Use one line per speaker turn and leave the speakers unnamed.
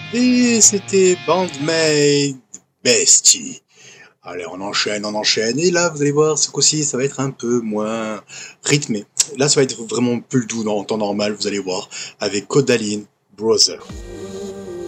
Et c'était Bandmate Bestie. Allez, on enchaîne. Et là, vous allez voir, ce coup-ci, ça va être un peu moins rythmé. Là, ça va être vraiment plus doux dans le temps normal, vous allez voir, avec Kodaline Brother.